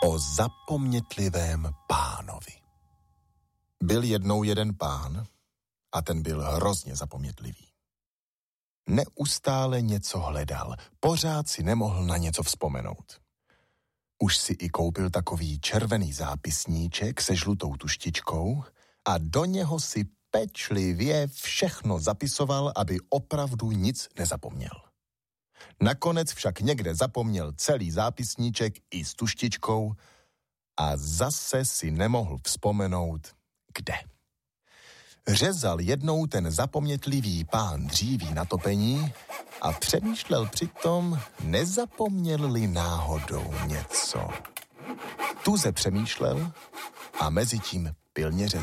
O zapomnětlivém pánovi. Byl jednou jeden pán a ten byl hrozně zapomnětlivý. Neustále něco hledal, pořád si nemohl na něco vzpomenout. Už si i koupil takový červený zápisníček se žlutou tuštičkou a do něho si pečlivě všechno zapisoval, aby opravdu nic nezapomněl. Nakonec však někde zapomněl celý zápisníček i s tuštičkou a zase si nemohl vzpomenout, kde. Řezal jednou ten zapomnětlivý pán dříví na topení a přemýšlel přitom, nezapomněl-li náhodou něco. Tuze přemýšlel a mezitím pilně řezal.